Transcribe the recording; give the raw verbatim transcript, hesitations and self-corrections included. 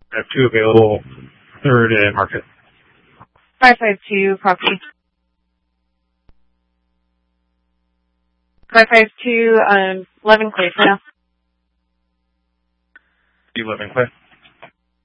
I have two available, third and market. five five two, property. five five two, um, eleven Clay for now. eleven Clay.